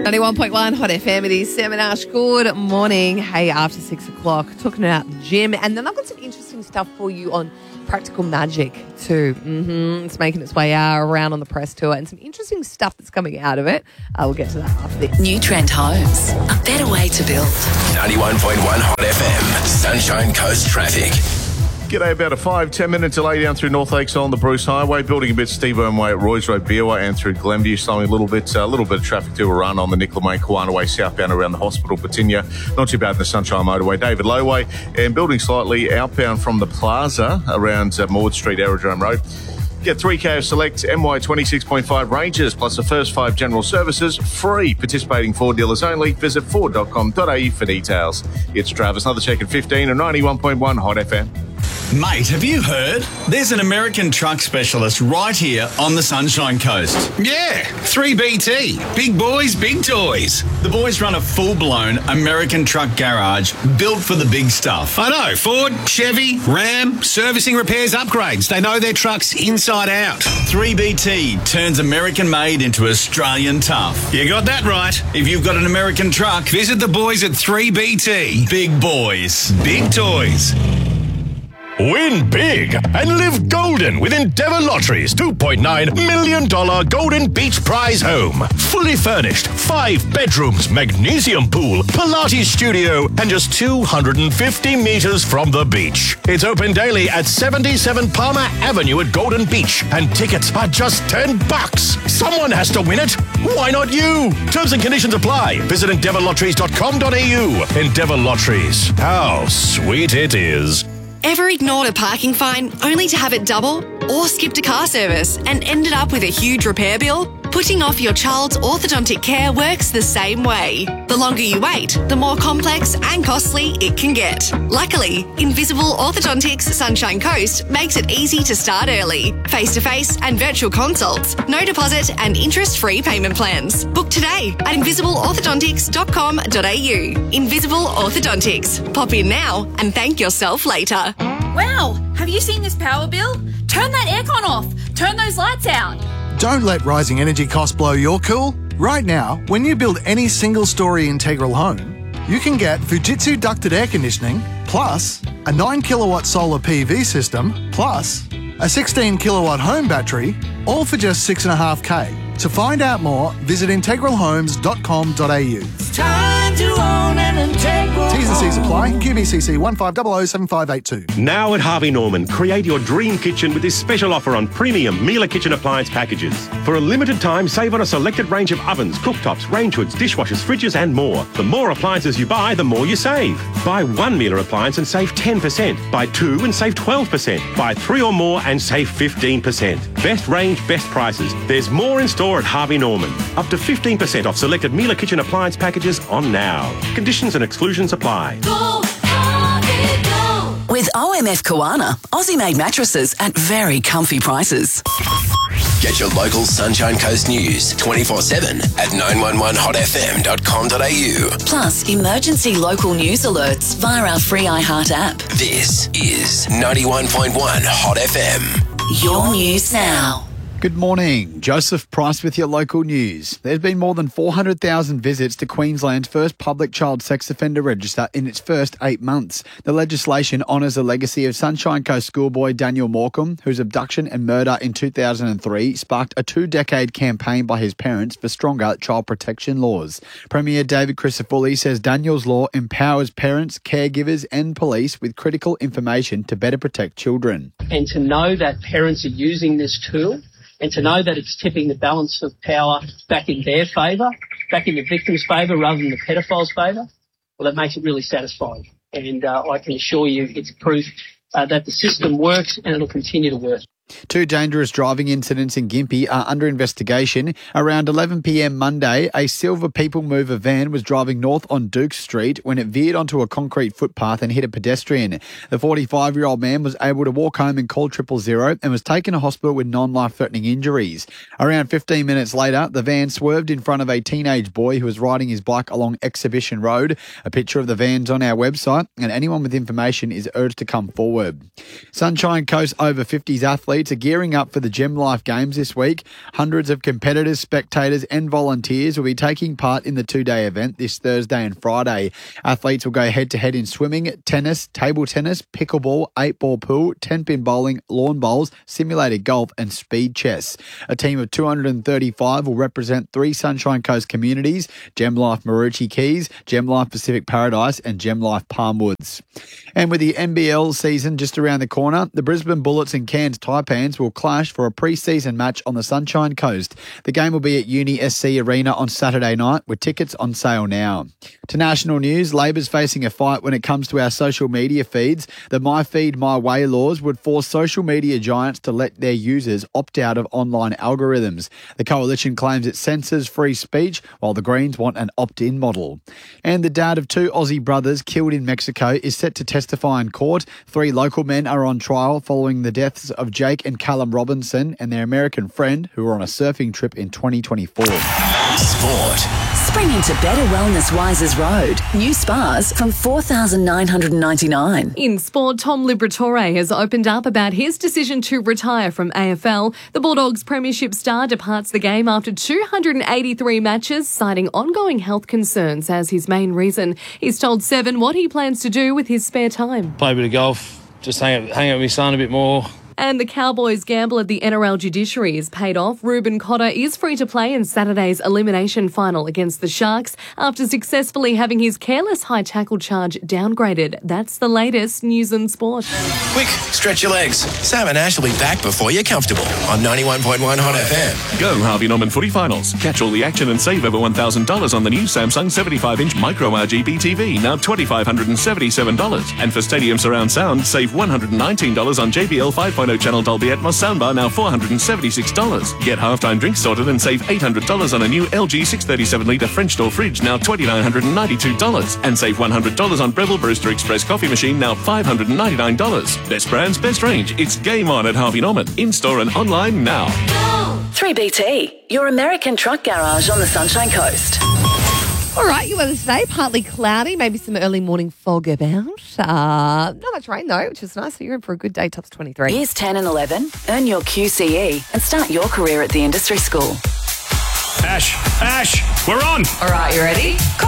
91.1 Hot FM. It is Sam and Ash. Good morning. Hey, after 6 o'clock, talking about the gym. And then I've got some interesting stuff for you on Practical Magic too. It's making its way around on the press tour and some interesting stuff that's coming out of it. We'll get to that after this. New Trend Homes, a better way to build. 91.1 Hot FM, Sunshine Coast traffic. G'day, about a 5-10 minute delay down through North Lakes on the Bruce Highway, building a bit steeper way at Roy's Road, Beer Way, and through Glenview, slowing a little bit of traffic to a run on the Nicola May Kawana Way southbound around the hospital, Patinia. Not too bad in the Sunshine Motorway, David Lowway, and building slightly outbound from the Plaza around Maud Street, Aerodrome Road. Get 3K of select MY 26.5 Rangers plus the first 5 general services free. Participating Ford dealers only. Visit ford.com.au for details. It's Travis, another check at 15 and 91.1 Hot FM. Mate, have you heard? There's an American truck specialist right here on the Sunshine Coast. Yeah, 3BT. Big boys, big toys. The boys run a full-blown American truck garage built for the big stuff. I know, Ford, Chevy, Ram, servicing, repairs, upgrades. They know their trucks inside out. 3BT turns American-made into Australian tough. You got that right. If you've got an American truck, Visit the boys at 3BT. big boys. Big toys. Win big and live golden with Endeavour Lottery's $2.9 million Golden Beach Prize home. Fully furnished, 5 bedrooms, magnesium pool, Pilates studio, and just 250 metres from the beach. It's open daily at 77 Palmer Avenue at Golden Beach, and tickets are just $10. Someone has to win it. Why not you? Terms and conditions apply. Visit endeavourlotteries.com.au. Endeavour Lotteries. How sweet it is. Ever ignored a parking fine only to have it double? Or skipped a car service and ended up with a huge repair bill? Putting off your child's orthodontic care works the same way. The longer you wait, the more complex and costly it can get. Luckily, Invisible Orthodontics Sunshine Coast makes it easy to start early. Face-to-face and virtual consults, no deposit and interest-free payment plans. Book today at invisibleorthodontics.com.au. Invisible Orthodontics. Pop in now and thank yourself later. Wow, have you seen this power bill? Turn that aircon off. Turn those lights out. Don't let rising energy costs blow your cool. Right now, when you build any single-storey integral home, you can get Fujitsu ducted air conditioning, plus a 9-kilowatt solar PV system, plus a 16-kilowatt home battery, all for just $6.5K. To find out more, visit integralhomes.com.au. It's time to own an integral. T's and C's apply. QBCC 15007582. Now at Harvey Norman, create your dream kitchen with this special offer on premium Miele kitchen appliance packages. For a limited time, save on a selected range of ovens, cooktops, range hoods, dishwashers, fridges and more. The more appliances you buy, the more you save. Buy 1 Miele appliance and save 10%. Buy 2 and save 12%. Buy 3 or more and save 15%. Best range, best prices. There's more in store at Harvey Norman. Up to 15% off selected Miele kitchen appliance packages on now. Conditions and exclusions apply. Go, Harvey, go. With OMF Kawana, Aussie-made mattresses at very comfy prices. Get your local Sunshine Coast news 24/7 at 911hotfm.com.au. Plus, emergency local news alerts via our free iHeart app. This is 91.1 Hot FM. Your news now. Good morning. Joseph Price with your local news. There's been more than 400,000 visits to Queensland's first public child sex offender register in its first 8 months. The legislation honours the legacy of Sunshine Coast schoolboy Daniel Morecambe, whose abduction and murder in 2003 sparked a 2-decade campaign by his parents for stronger child protection laws. Premier David Crisafulli says Daniel's law empowers parents, caregivers and police with critical information to better protect children. And to know that parents are using this tool, and to know that it's tipping the balance of power back in their favour, back in the victim's favour rather than the pedophile's favour, well, that makes it really satisfying. And I can assure you it's proof that the system works and it'll continue to work. 2 dangerous driving incidents in Gympie are under investigation. Around 11 p.m. Monday, a silver People Mover van was driving north on Duke Street when it veered onto a concrete footpath and hit a pedestrian. The 45-year-old man was able to walk home and call 000 and was taken to hospital with non-life-threatening injuries. Around 15 minutes later, the van swerved in front of a teenage boy who was riding his bike along Exhibition Road. A picture of the van's on our website, and anyone with information is urged to come forward. Sunshine Coast over 50s athletes athletes are gearing up for the Gem Life Games this week. Hundreds of competitors, spectators and volunteers will be taking part in the 2-day event this Thursday and Friday. Athletes will go head-to-head in swimming, tennis, table tennis, pickleball, 8-ball pool, 10-pin bowling, lawn bowls, simulated golf and speed chess. A team of 235 will represent 3 Sunshine Coast communities: Gem Life Maroochy Keys, Gem Life Pacific Paradise and Gem Life Palmwoods. And with the NBL season just around the corner, the Brisbane Bullets and Cairns Taipans will clash for a pre-season match on the Sunshine Coast. The game will be at Uni SC Arena on Saturday night, with tickets on sale now. To national news, Labor's facing a fight when it comes to our social media feeds. The My Feed, My Way laws would force social media giants to let their users opt out of online algorithms. The coalition claims it censors free speech, while the Greens want an opt-in model. And the dad of 2 Aussie brothers killed in Mexico is set to testify in court. 3 local men are on trial following the deaths of Jake and Callum Robinson and their American friend who were on a surfing trip in 2024. Sport. Spring into better wellness Wises Road. New spas from $4,999. In sport, Tom Liberatore has opened up about his decision to retire from AFL. The Bulldogs premiership star departs the game after 283 matches, citing ongoing health concerns as his main reason. He's told Seven what he plans to do with his spare time. Play a bit of golf, just hang out with my son a bit more. And the Cowboys' gamble at the NRL judiciary is paid off. Ruben Cotter is free to play in Saturday's elimination final against the Sharks after successfully having his careless high tackle charge downgraded. That's the latest news and sport. Quick, stretch your legs. Sam and Ash will be back before you're comfortable on 91.1 Hot FM. Go Harvey Norman footy finals. Catch all the action and save over $1,000 on the new Samsung 75-inch Micro RGB TV, now $2,577. And for Stadium Surround Sound, save $119 on JBL 5.0 channel Dolby Atmos soundbar, now $476. Get halftime drinks sorted and save $800 on a new LG 637-litre French door fridge, now $2,992. And save $100 on Breville Brewster Express coffee machine, now $599. Best brands, best range. It's game on at Harvey Norman. In-store and online now. 3BT, your American truck garage on the Sunshine Coast. All right, your weather today, partly cloudy, maybe some early morning fog about. Not much rain though, which is nice. So you're in for a good day, tops 23. Years 10 and 11, earn your QCE and start your career at the industry school. Ash, we're on. All right, you ready?